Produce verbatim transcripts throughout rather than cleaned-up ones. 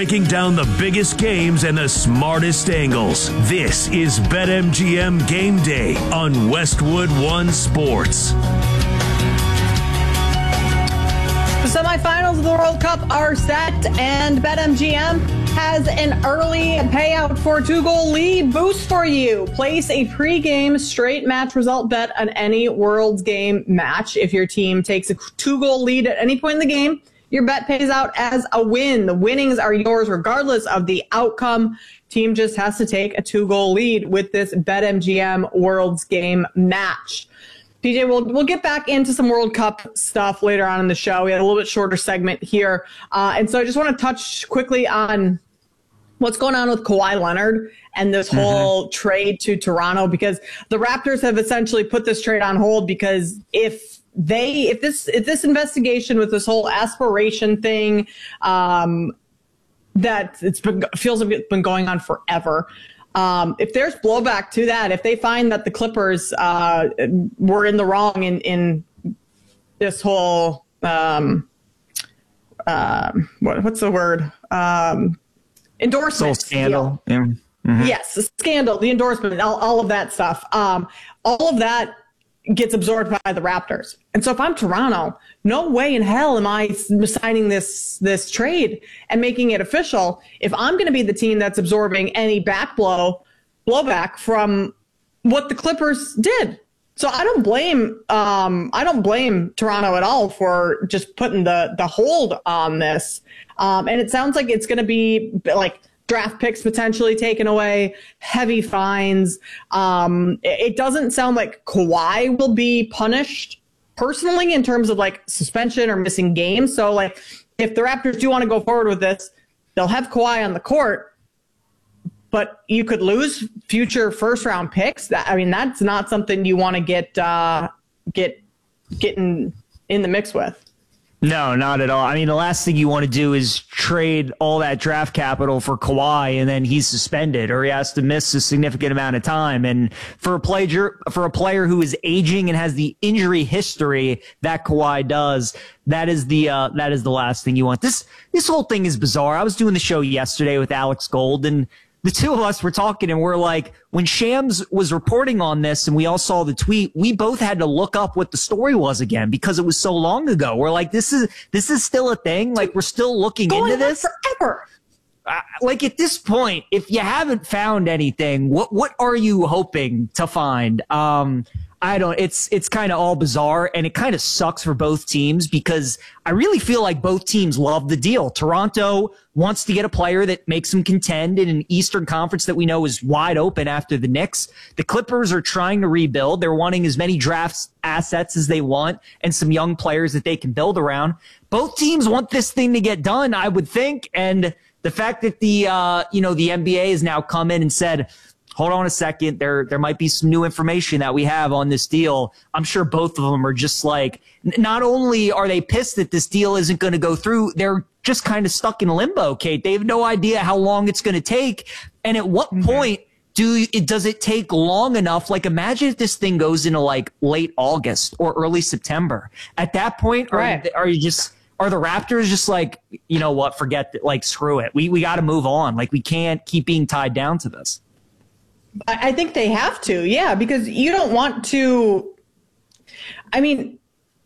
breaking down the biggest games and the smartest angles. This is BetMGM Game Day on Westwood One Sports. The semifinals of the World Cup are set, and BetMGM has an early payout for a two-goal lead boost for you. Place a pregame straight match result bet on any World's Game match. If your team takes a two-goal lead at any point in the game, your bet pays out as a win. The winnings are yours regardless of the outcome. Team just has to take a two-goal lead with this BetMGM World's Game match. P J, we'll, we'll get back into some World Cup stuff later on in the show. We had a little bit shorter segment here. Uh, and so I just want to touch quickly on what's going on with Kawhi Leonard and this mm-hmm. whole trade to Toronto, because the Raptors have essentially put this trade on hold because if they, if this, if this investigation with this whole aspiration thing, um, that it's been, feels like it's been going on forever. Um, if there's blowback to that, if they find that the Clippers uh, were in the wrong in, in this whole, um, uh, what, what's the word? Um, endorsement. Scandal. Yeah. Yeah. Mm-hmm. Yes, the scandal, the endorsement, all, all of that stuff. Um, all of that gets absorbed by the Raptors. And so if I'm Toronto, no way in hell am I signing this this trade and making it official if I'm going to be the team that's absorbing any back blow, blowback from what the Clippers did. So I don't blame um, I don't blame Toronto at all for just putting the the hold on this. Um, and it sounds like it's going to be like draft picks potentially taken away, heavy fines. Um, it doesn't sound like Kawhi will be punished personally in terms of like suspension or missing games. So like if the Raptors do want to go forward with this, they'll have Kawhi on the court, but you could lose future first round picks. That, I mean, that's not something you want to get, uh, get, get in, in the mix with. No, not at all. I mean, the last thing you want to do is trade all that draft capital for Kawhi and then he's suspended or he has to miss a significant amount of time. And for a player, for a player who is aging and has the injury history that Kawhi does, that is the uh, that is the last thing you want. This this whole thing is bizarre. I was doing the show yesterday with Alex Gold, and the two of us were talking, and we're like, when Shams was reporting on this and we all saw the tweet, we both had to look up what the story was again because it was so long ago. We're like, this is this is still a thing? Like, we're still looking Going into this? Forever. Uh, like, at this point, if you haven't found anything, what what are you hoping to find? Um, I don't, it's, it's kind of all bizarre, and it kind of sucks for both teams because I really feel like both teams love the deal. Toronto wants to get a player that makes them contend in an Eastern Conference that we know is wide open after the Knicks. The Clippers are trying to rebuild. They're wanting as many draft assets as they want and some young players that they can build around. Both teams want this thing to get done, I would think. And the fact that the, uh, you know, the N B A has now come in and said, hold on a second, there there might be some new information that we have on this deal. I'm sure both of them are just like, not only are they pissed that this deal isn't going to go through, they're just kind of stuck in limbo, Kate. They have no idea how long it's going to take. And at what mm-hmm. point do it, does it take long enough? Like, imagine if this thing goes into like late August or early September. At that point, right. are, are you just... Are the Raptors just like, you know what, forget it, like, screw it. We we got to move on. Like, we can't keep being tied down to this. I think they have to, yeah, because you don't want to. I mean,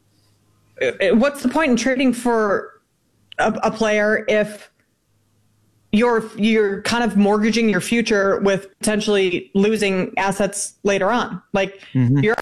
what's the point in trading for a, a player if you're you're kind of mortgaging your future with potentially losing assets later on? Like, mm-hmm. you're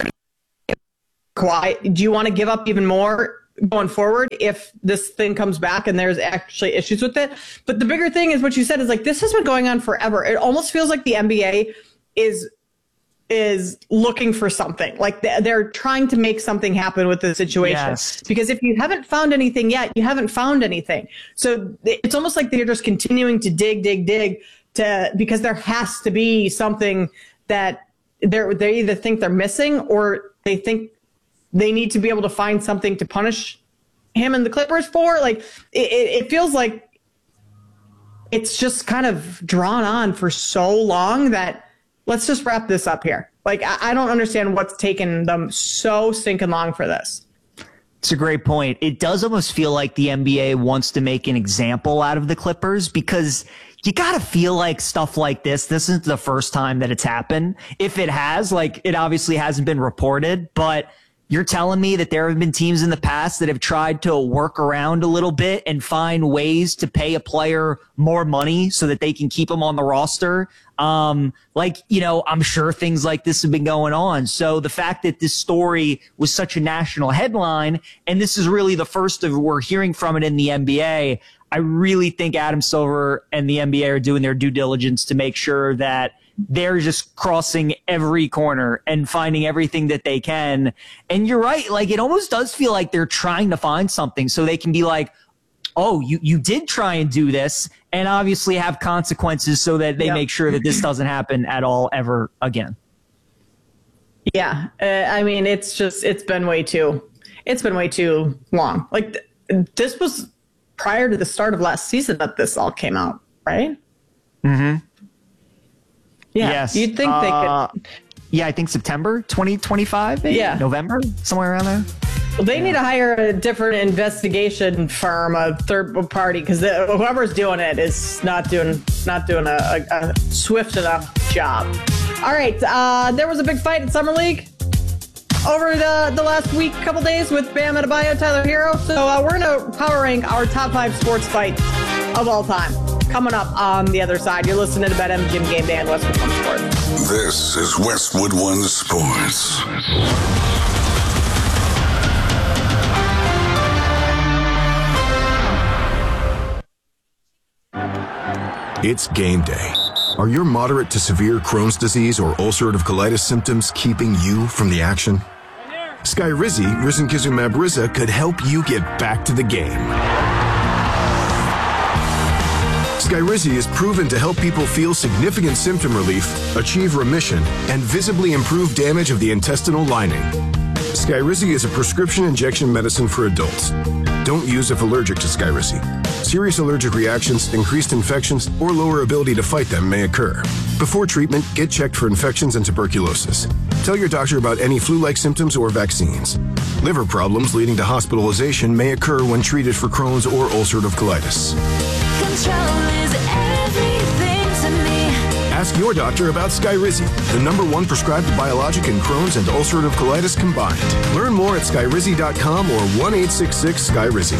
Kawhi. Do you want to give up even more going forward if this thing comes back and there's actually issues with it? But the bigger thing is what you said is like, this has been going on forever. It almost feels like the N B A is is looking for something. Like they're trying to make something happen with the situation. Yes. Because if you haven't found anything yet, you haven't found anything. So it's almost like they're just continuing to dig, dig, dig to, because there has to be something that they're, they either think they're missing or they think they need to be able to find something to punish him and the Clippers for. Like it, it feels like it's just kind of drawn on for so long that let's just wrap this up here. Like, I, I don't understand what's taken them so stinking long for this. It's a great point. It does almost feel like the N B A wants to make an example out of the Clippers, because you got to feel like stuff like this, this isn't the first time that it's happened. If it has, like, it obviously hasn't been reported, but you're telling me that there have been teams in the past that have tried to work around a little bit and find ways to pay a player more money so that they can keep them on the roster. Um, like, you know, I'm sure things like this have been going on. So the fact that this story was such a national headline, and this is really the first of we're hearing from it in the N B A, I really think Adam Silver and the N B A are doing their due diligence to make sure that they're just crossing every corner and finding everything that they can. And you're right. Like, it almost does feel like they're trying to find something so they can be like, oh, you, you did try and do this, and obviously have consequences so that they yep. make sure that this doesn't happen at all ever again. Yeah. Uh, I mean, it's just, it's been way too, it's been way too long. Like th- this was prior to the start of last season that this all came out, right? Mm-hmm. Yeah, yes. You'd think uh, they could. Yeah, I think September twenty twenty-five. Maybe? Yeah. November, somewhere around there. Well, they yeah. need to hire a different investigation firm, a third party, because whoever's doing it is not doing not doing a, a, a swift enough job. All right, uh, there was a big fight in Summer League over the, the last week, couple days with Bam Adebayo, Tyler Hero. So uh, we're going to power rank our top five sports fights of all time. Coming up on the other side, you're listening to BetMGM Game Day on Westwood One Sports. This is Westwood One Sports. It's game day. Are your moderate to severe Crohn's disease or ulcerative colitis symptoms keeping you from the action? Skyrizi, risankizumab Riza, could help you get back to the game. Skyrizi is proven to help people feel significant symptom relief, achieve remission, and visibly improve damage of the intestinal lining. Skyrizi is a prescription injection medicine for adults. Don't use if allergic to Skyrizi. Serious allergic reactions, increased infections, or lower ability to fight them may occur. Before treatment, get checked for infections and tuberculosis. Tell your doctor about any flu-like symptoms or vaccines. Liver problems leading to hospitalization may occur when treated for Crohn's or ulcerative colitis. Control is everything to me. Ask your doctor about Skyrizi, the number one prescribed biologic in Crohn's and ulcerative colitis combined. Learn more at skyrizi dot com or one eight six six Skyrizi.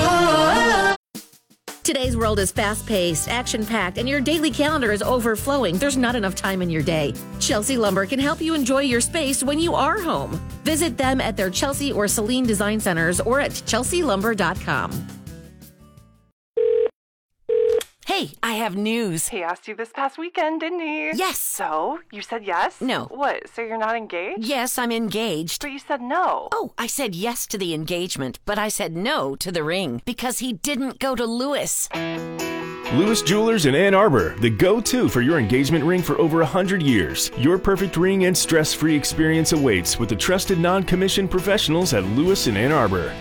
Today's world is fast-paced, action-packed, and your daily calendar is overflowing. There's not enough time in your day. Chelsea Lumber can help you enjoy your space when you are home. Visit them at their Chelsea or Celine Design Centers or at chelsea lumber dot com. Hey, I have news. He asked you this past weekend, didn't he? Yes. So, you said yes? No. What, so you're not engaged? Yes, I'm engaged. But you said no. Oh, I said yes to the engagement, but I said no to the ring because he didn't go to Lewis. Lewis Jewelers in Ann Arbor, the go-to for your engagement ring for over one hundred years. Your perfect ring and stress-free experience awaits with the trusted non-commissioned professionals at Lewis in Ann Arbor.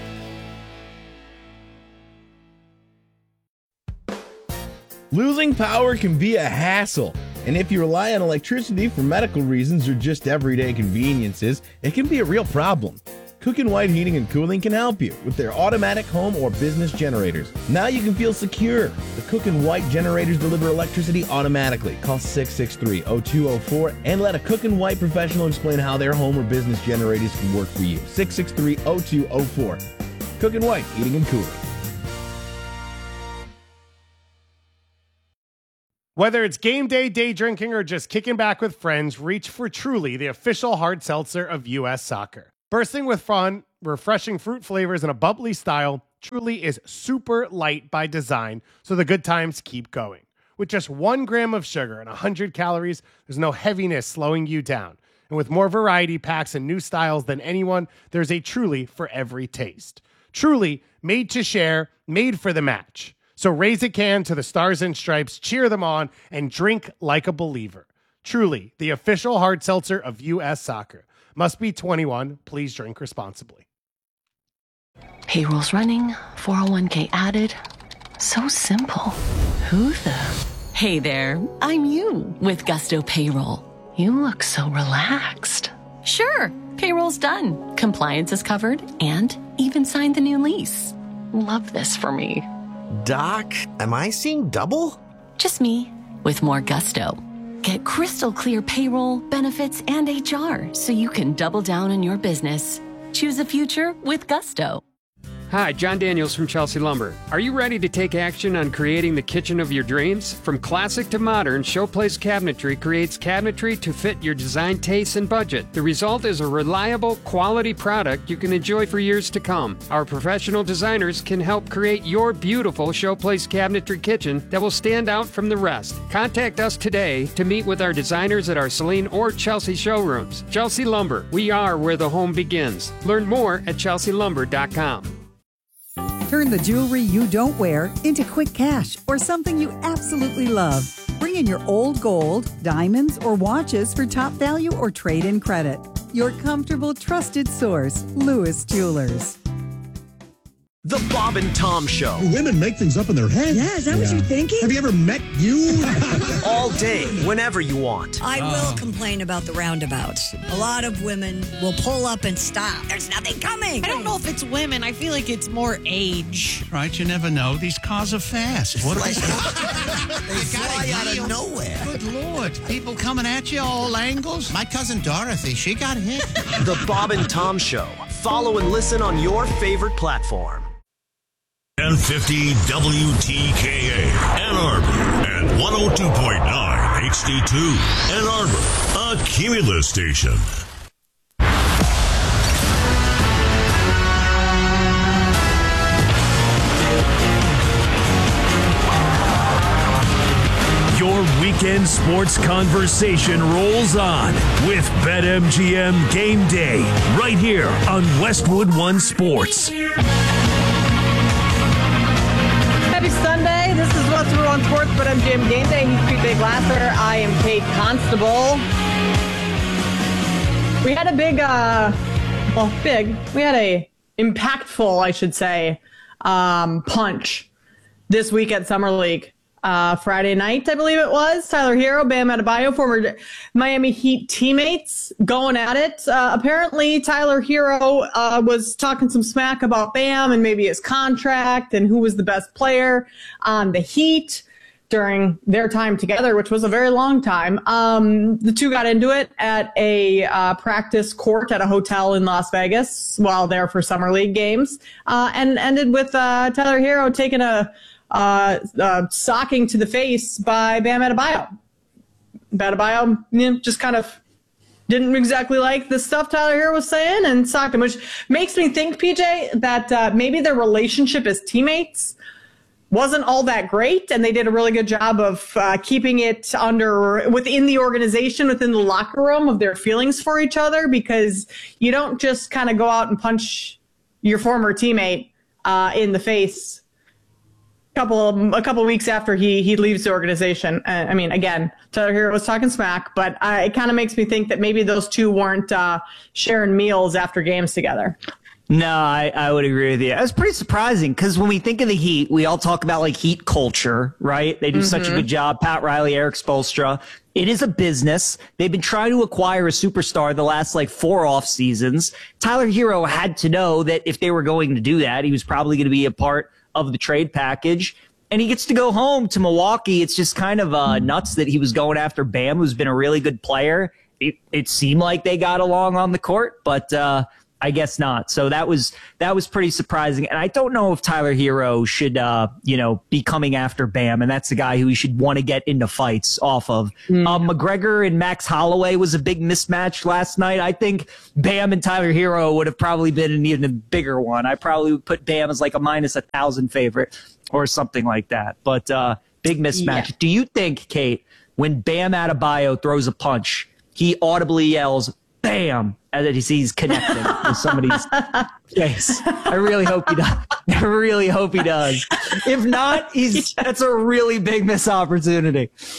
Losing power can be a hassle, and if you rely on electricity for medical reasons or just everyday conveniences, it can be a real problem. Cook and White Heating and Cooling can help you with their automatic home or business generators. Now you can feel secure. The Cook and White generators deliver electricity automatically. Call six six three, oh two oh four and let a Cook and White professional explain how their home or business generators can work for you. six six three, oh two oh four. Cook and White Heating and Cooling. Whether it's game day, day drinking, or just kicking back with friends, reach for Truly, the official hard seltzer of U S Soccer. Bursting with fun, refreshing fruit flavors, and a bubbly style, Truly is super light by design, so the good times keep going. With just one gram of sugar and one hundred calories, there's no heaviness slowing you down. And with more variety packs and new styles than anyone, there's a Truly for every taste. Truly, made to share, made for the match. So raise a can to the Stars and Stripes, cheer them on, and drink like a believer. Truly, the official hard seltzer of U S Soccer. Must be twenty-one. Please drink responsibly. Payroll's running, four oh one k added. So simple. Who the? Hey there, I'm you with Gusto Payroll. You look so relaxed. Sure, payroll's done. Compliance is covered, and even signed the new lease. Love this for me. Doc, am I seeing double? Just me, with more gusto. Get crystal clear payroll, benefits, and H R so you can double down on your business. Choose a future with gusto. Hi, John Daniels from Chelsea Lumber. Are you ready to take action on creating the kitchen of your dreams? From classic to modern, Showplace Cabinetry creates cabinetry to fit your design tastes and budget. The result is a reliable, quality product you can enjoy for years to come. Our professional designers can help create your beautiful Showplace Cabinetry kitchen that will stand out from the rest. Contact us today to meet with our designers at our Saline or Chelsea showrooms. Chelsea Lumber, we are where the home begins. Learn more at chelsea lumber dot com. Turn the jewelry you don't wear into quick cash or something you absolutely love. Bring in your old gold, diamonds, or watches for top value or trade-in credit. Your comfortable, trusted source, Lewis Jewelers. The Bob and Tom Show. Women make things up in their head. Yeah, is that yeah. what you're thinking? Have you ever met you? All day, whenever you want. I will complain about the roundabouts. A lot of women will pull up and stop. There's nothing coming. I don't know if it's women. I feel like it's more age. Right, you never know. These cars are fast. What Like, they fly out of nowhere. Good Lord. People coming at you all angles. My cousin Dorothy, she got hit. The Bob and Tom Show. Follow and listen on your favorite platform. ten fifty W T K A, Ann Arbor, and one oh two point nine H D two, Ann Arbor, a Cumulus station. Your weekend sports conversation rolls on with BetMGM Game Day, right here on Westwood One Sports. Happy Sunday. This is Westwood One Sports, BetMGM Game Day. He's Pete Big Lasser. I am Kate Constable. We had a big, uh, well, big, we had a impactful, I should say, um, punch this week at Summer League. Uh, Friday night, I believe it was. Tyler Hero, Bam Adebayo, former Miami Heat teammates going at it. Uh, apparently, Tyler Hero uh, was talking some smack about Bam and maybe his contract and who was the best player on the Heat during their time together, which was a very long time. Um, the two got into it at a uh, practice court at a hotel in Las Vegas while there for Summer League games, uh, and ended with uh, Tyler Hero taking a Uh, uh, socking to the face by Bam Adebayo. Adebayo you know, just kind of didn't exactly like the stuff Tyler Hero was saying and socked him, which makes me think, P J, that uh, maybe their relationship as teammates wasn't all that great, and they did a really good job of uh, keeping it under within the organization, within the locker room, of their feelings for each other, because you don't just kind of go out and punch your former teammate uh, in the face couple of, a couple of weeks after he he leaves the organization. Uh, I mean, again, Tyler Hero was talking smack, but uh, it kind of makes me think that maybe those two weren't uh, sharing meals after games together. No, I, I would agree with you. It was pretty surprising because when we think of the Heat, we all talk about like Heat culture, right? They do mm-hmm. such a good job. Pat Riley, Eric Spoelstra. It is a business. They've been trying to acquire a superstar the last like four off seasons. Tyler Hero had to know that if they were going to do that, he was probably going to be a part of the trade package, and he gets to go home to Milwaukee. It's just kind of uh, nuts that he was going after Bam, who's been a really good player. It, it seemed like they got along on the court, but uh, I guess not. So that was that was pretty surprising. And I don't know if Tyler Hero should, uh, you know, be coming after Bam, and that's the guy who he should want to get into fights off of. Mm. Um, McGregor and Max Holloway was a big mismatch last night. I think Bam and Tyler Hero would have probably been an even bigger one. I probably would put Bam as like a minus a thousand favorite or something like that. But uh, big mismatch. Yeah. Do you think, Kate, when Bam Adebayo throws a punch, he audibly yells, "Bam," as he sees connecting with somebody's face? I really hope he does. I really hope he does. If not, he's that's a really big missed opportunity.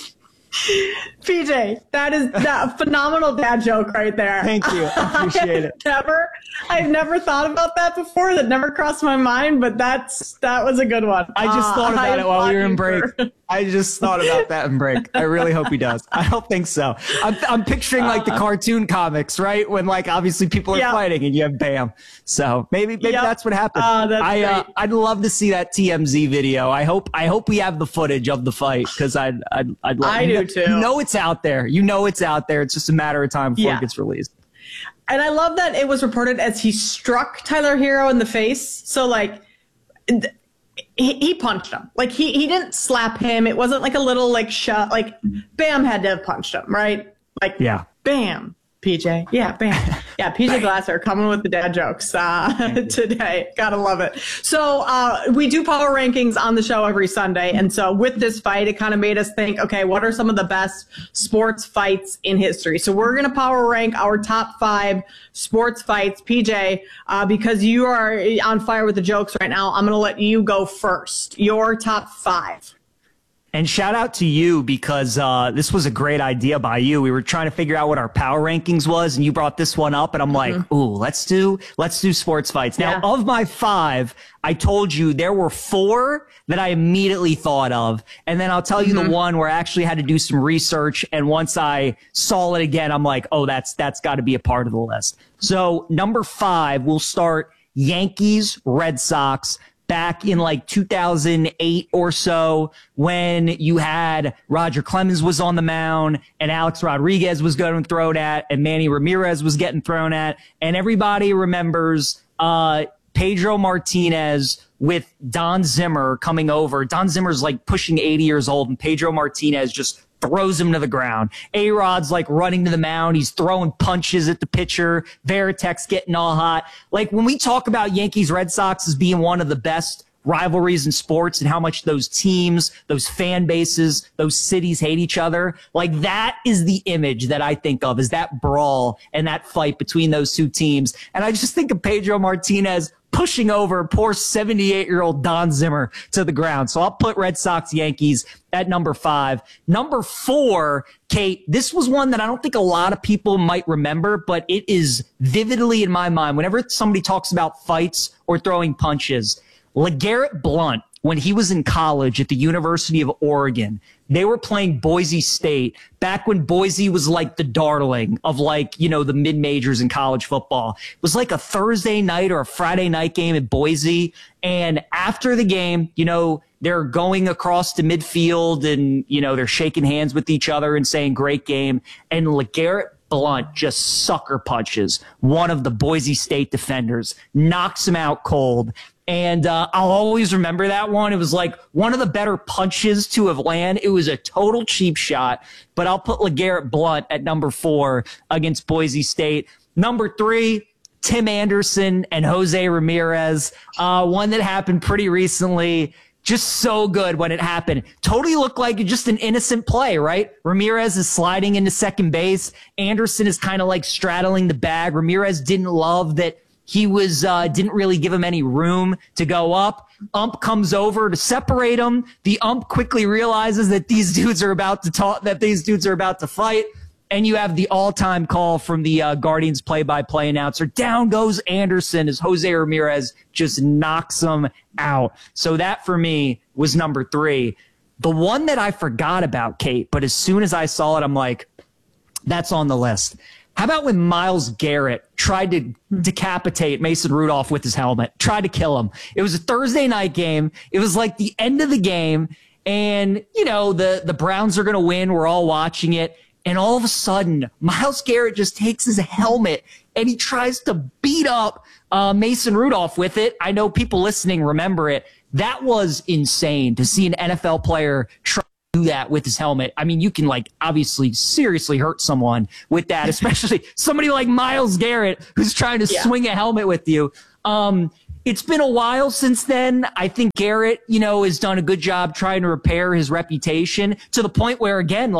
P J, that is that phenomenal dad joke right there. Thank you. I appreciate it. Never, I've never thought about that before. That never crossed my mind, but that's that was a good one. I just uh, thought about I it while we were in break. for... I just thought about that in break. I really hope he does. I don't think so. I'm, I'm picturing like the cartoon comics, right? When like obviously people are Yep. fighting and you have Bam. So maybe maybe Yep. that's what happened. Uh, that's I uh, great. I'd love to see that T M Z video. I hope I hope we have the footage of the fight because I'd I'd I'd love. I you do know, too. You know it's out there. You know it's out there. It's just a matter of time before Yeah. it gets released. And I love that it was reported as he struck Tyler Hero in the face. So like, th- he, he punched him. Like he he didn't slap him. It wasn't like a little like shot. Like Bam had to have punched him, right? Like Yeah. Bam. P J. Yeah, bam. Yeah, P J Glasser coming with the dad jokes uh, today. Gotta love it. So uh, we do power rankings on the show every Sunday. And so with this fight, it kind of made us think, okay, what are some of the best sports fights in history? So we're going to power rank our top five sports fights. P J, uh, because you are on fire with the jokes right now, I'm going to let you go first. Your top five. And shout out to you because uh, this was a great idea by you. We were trying to figure out what our power rankings was, and you brought this one up, and I'm like, ooh, let's do let's do sports fights. Now, Yeah. of my five, I told you there were four that I immediately thought of, and then I'll tell you the one where I actually had to do some research, and once I saw it again, I'm like, oh, that's that's got to be a part of the list. So number five, we'll start Yankees, Red Sox. Back in like two thousand eight or so, when you had Roger Clemens was on the mound and Alex Rodriguez was getting thrown at and Manny Ramirez was getting thrown at, and everybody remembers uh, Pedro Martinez with Don Zimmer coming over. Don Zimmer's like pushing eighty years old, and Pedro Martinez just throws him to the ground. A-Rod's like running to the mound. He's throwing punches at the pitcher. Veritek's getting all hot. Like when we talk about Yankees Red Sox as being one of the best rivalries in sports and how much those teams, those fan bases, those cities hate each other, like that is the image that I think of, is that brawl and that fight between those two teams. And I just think of Pedro Martinez pushing over poor seventy-eight-year-old Don Zimmer to the ground. So I'll put Red Sox Yankees at number five. Number four, Kate, this was one that I don't think a lot of people might remember, but it is vividly in my mind. Whenever somebody talks about fights or throwing punches, LeGarrette Blount, when he was in college at the University of Oregon, they were playing Boise State back when Boise was like the darling of like, you know, the mid-majors in college football. It was like a Thursday night or a Friday night game at Boise. And after the game, you know, they're going across to midfield and, you know, they're shaking hands with each other and saying great game. And LeGarrette Blount just sucker punches one of the Boise State defenders, knocks him out cold. And uh, I'll always remember that one. It was like one of the better punches to have landed. It was a total cheap shot, but I'll put LeGarrette Blount at number four against Boise State. Number three, Tim Anderson and Jose Ramirez, uh, one that happened pretty recently. Just so good when it happened. Totally looked like just an innocent play, right? Ramirez is sliding into second base. Anderson is kind of like straddling the bag. Ramirez didn't love that he was uh, didn't really give him any room to go up. Ump comes over to separate him. The ump quickly realizes that these dudes are about to talk, that these dudes are about to fight. And you have the all-time call from the uh, Guardians play-by-play announcer. Down goes Anderson as Jose Ramirez just knocks him out. So that, for me, was number three. The one that I forgot about, Kate, but as soon as I saw it, I'm like, that's on the list. How about when Myles Garrett tried to decapitate Mason Rudolph with his helmet, tried to kill him? It was a Thursday night game. It was like the end of the game. And, you know, the, the Browns are going to win. We're all watching it. And all of a sudden, Myles Garrett just takes his helmet and he tries to beat up uh, Mason Rudolph with it. I know people listening remember it. That was insane to see an N F L player try to do that with his helmet. I mean, you can like obviously seriously hurt someone with that, especially somebody like Myles Garrett who's trying to Yeah. swing a helmet with you. Um, It's been a while since then. I think Garrett, you know, has done a good job trying to repair his reputation to the point where, again, like,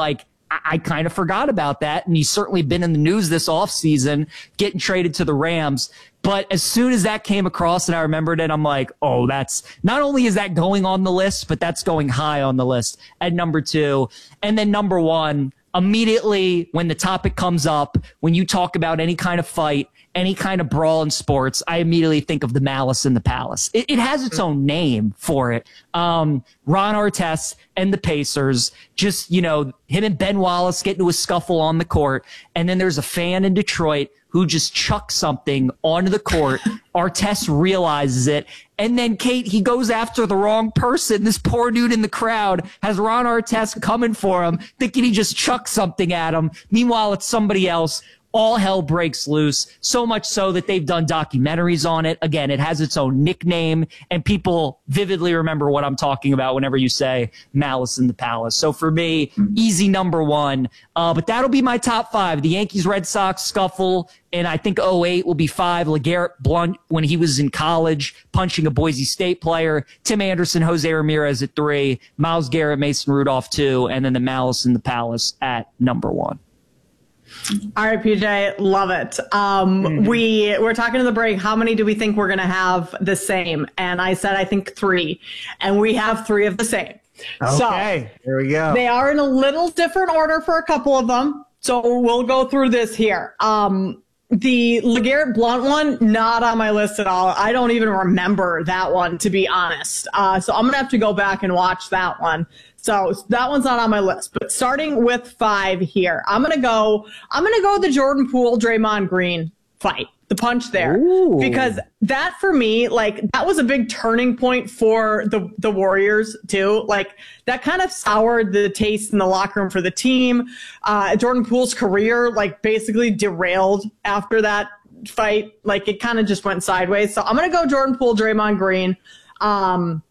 I, I kind of forgot about that. And he's certainly been in the news this offseason, getting traded to the Rams. But as soon as that came across and I remembered it, I'm like, oh, that's not only is that going on the list, but that's going high on the list at number two. And then number one, immediately when the topic comes up, when you talk about any kind of fight, any kind of brawl in sports, I immediately think of the Malice in the Palace. It, it has its own name for it. Um, Ron Artest and the Pacers, just, you know, him and Ben Wallace get into a scuffle on the court. And then there's a fan in Detroit who just chucks something onto the court. Artest realizes it. And then, Kate, he goes after the wrong person. This poor dude in the crowd has Ron Artest coming for him, thinking he just chucked something at him. Meanwhile, it's somebody else. All hell breaks loose, so much so that they've done documentaries on it. Again, it has its own nickname, and people vividly remember what I'm talking about whenever you say Malice in the Palace. So for me, easy number one. Uh, but that'll be my top five. The Yankees-Red Sox scuffle, and I think oh eight will be five. LeGarrette Blount when he was in college, punching a Boise State player. Tim Anderson, Jose Ramirez at three. Myles Garrett, Mason Rudolph two. And then the Malice in the Palace at number one. All right, P J, love it. Um, mm-hmm. We we're talking to the break. How many do we think we're going to have the same? And I said I think three, and we have three of the same. Okay, so, here we go. They are in a little different order for a couple of them, so we'll go through this here. Um, the LeGarrette Blount one, not on my list at all. I don't even remember that one, to be honest. Uh, so I'm gonna have to go back and watch that one. So that one's not on my list, but starting with five here, I'm going to go, I'm going to go the Jordan Poole, Draymond Green fight, the punch there. Ooh. Because that for me, like that was a big turning point for the, the Warriors too. Like that kind of soured the taste in the locker room for the team. Uh, Jordan Poole's career, like basically derailed after that fight. Like it kind of just went sideways. So I'm going to go Jordan Poole, Draymond Green, um,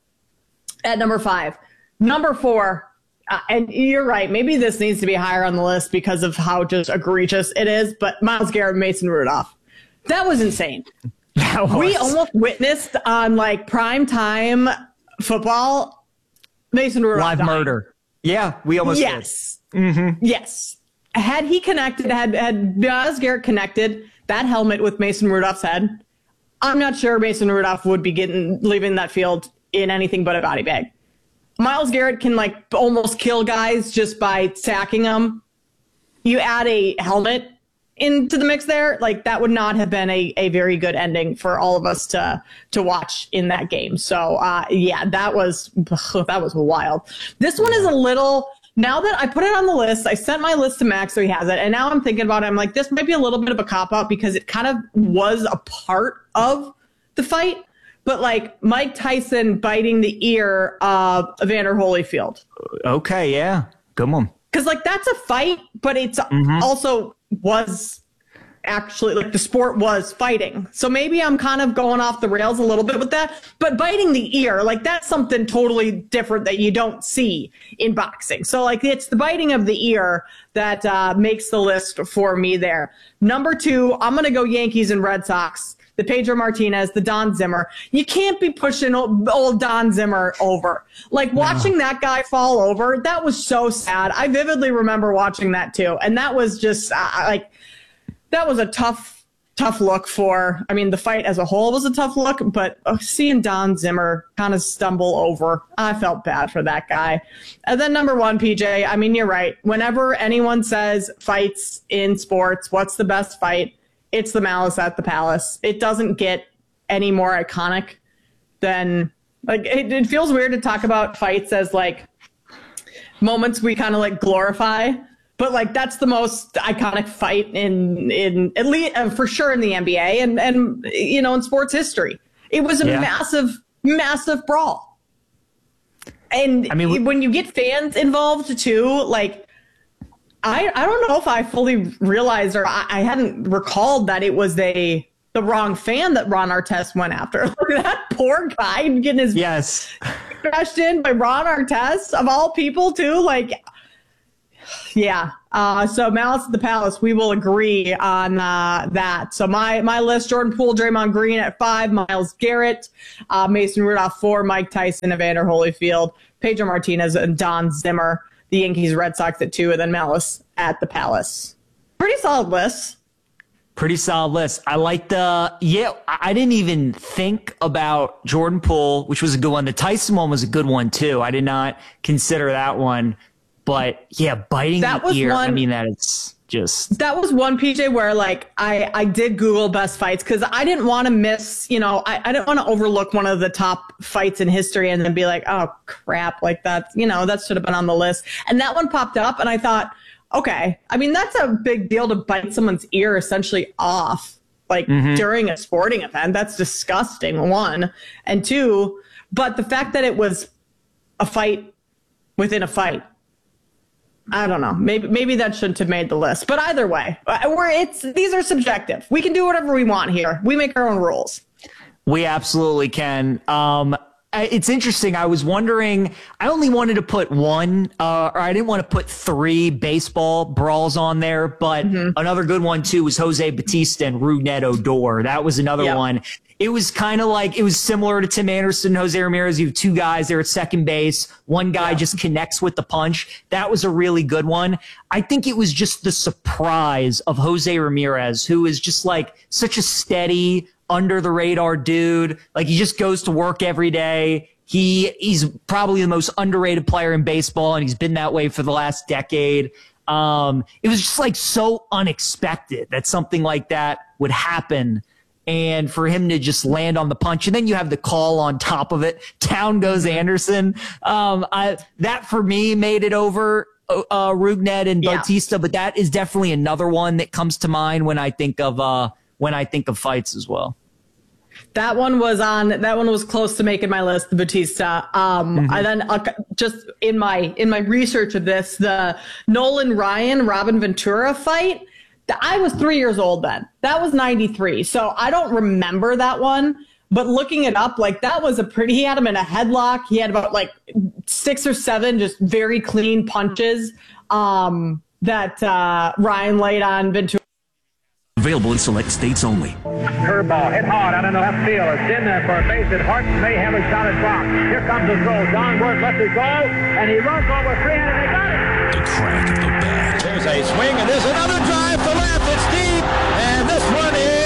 at number five. Number four, uh, and you're right, maybe this needs to be higher on the list because of how just egregious it is, but Myles Garrett, Mason Rudolph. That was insane. That was. We almost witnessed on like prime time football, Mason Rudolph live dying. Murder. Yeah, we almost yes. did. Mm-hmm. Yes. Had he connected, had, had Myles Garrett connected that helmet with Mason Rudolph's head, I'm not sure Mason Rudolph would be getting leaving that field in anything but a body bag. Myles Garrett can like almost kill guys just by sacking them. You add a helmet into the mix there, like that would not have been a, a very good ending for all of us to to watch in that game. So uh, yeah, that was that was wild. This one is a little. Now that I put it on the list, I sent my list to Max so he has it, and now I'm thinking about it. I'm like, this might be a little bit of a cop out because it kind of was a part of the fight. But like Mike Tyson biting the ear of Evander Holyfield. Okay, yeah. Good one. Because like that's a fight, but it's mm-hmm. also was actually like the sport was fighting. So maybe I'm kind of going off the rails a little bit with that. But biting the ear, like that's something totally different that you don't see in boxing. So like it's the biting of the ear that uh, makes the list for me there. Number two, I'm going to go Yankees and Red Sox. The Pedro Martinez, the Don Zimmer. You can't be pushing old, old Don Zimmer over. Like watching no. that guy fall over, that was so sad. I vividly remember watching that too. And that was just uh, like, that was a tough, tough look for, I mean, the fight as a whole was a tough look, but uh, seeing Don Zimmer kind of stumble over, I felt bad for that guy. And then number one, P J, I mean, you're right. Whenever anyone says fights in sports, what's the best fight? It's the Malice at the Palace. It doesn't get any more iconic than like it, it feels weird to talk about fights as like moments we kind of like glorify, but like that's the most iconic fight in in at least uh, for sure in the N B A and and you know in sports history. It was a yeah. massive massive brawl. And I mean, when you get fans involved too, like I, I don't know if I fully realized or I, I hadn't recalled that it was a the wrong fan that Ron Artest went after. Like that poor guy getting his yes crashed in by Ron Artest of all people too. Like, yeah. Uh, so Malice at the Palace, we will agree on uh, that. So my my list: Jordan Poole, Draymond Green at five, Myles Garrett, uh, Mason Rudolph four, Mike Tyson, Evander Holyfield, Pedro Martinez, and Don Zimmer. the Yankees, Red Sox at two, and then Malice at the Palace. Pretty solid list. Pretty solid list. I like the, yeah, I didn't even think about Jordan Poole, which was a good one. The Tyson one was a good one too. I did not consider that one. But yeah, biting that the was ear, one, I mean, that is just. That was one, P J, where like I, I did Google best fights because I didn't want to miss, you know, I, I didn't want to overlook one of the top fights in history and then be like, oh crap, like that, you know, that should have been on the list. And that one popped up and I thought, okay, I mean, that's a big deal to bite someone's ear essentially off, like mm-hmm. during a sporting event. That's disgusting, one. And two, but the fact that it was a fight within a fight, I don't know. Maybe maybe that shouldn't have made the list. But either way, we're, it's these are subjective. We can do whatever we want here. We make our own rules. We absolutely can. Um, It's interesting. I was wondering, I only wanted to put one, uh, or I didn't want to put three baseball brawls on there, but mm-hmm. another good one too was Jose Bautista and Rougned Odor. That was another yep. one. It was kind of like, it was similar to Tim Anderson, Jose Ramirez. You have two guys there at second base. One guy yeah. just connects with the punch. That was a really good one. I think it was just the surprise of Jose Ramirez, who is just like such a steady, under the radar dude. Like he just goes to work every day. He he's probably the most underrated player in baseball, and he's been that way for the last decade. Um, it was just like so unexpected that something like that would happen, and for him to just land on the punch. And then you have the call on top of it. Down goes Anderson. Um, I, that for me made it over uh, Rougned and yeah. Bautista, but that is definitely another one that comes to mind when I think of uh, when I think of fights as well. That one was on, that one was close to making my list, the Bautista. Um, mm-hmm. I then uh, just in my, in my research of this, the Nolan Ryan, Robin Ventura fight, I was three years old then. That was ninety-three. So I don't remember that one, but looking it up, like that was a pretty, he had him in a headlock. He had about like six or seven, just very clean punches, um, that, uh, Ryan laid on Ventura. Available in select states only. Curveball hit hard out in the left field. It's in there for a base hit. Hart may have a shot at Fox. Here comes the throw. John Worth lets it go, and he runs over three, and they got it. The crack of the bat. There's a swing, and there's another drive to left. It's deep, and this one is